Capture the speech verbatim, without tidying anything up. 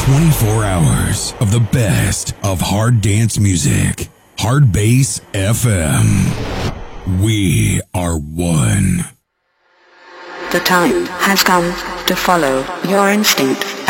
twenty-four hours of the best of hard dance music. Hard Bass F M. We are one. The time has come to follow your instinct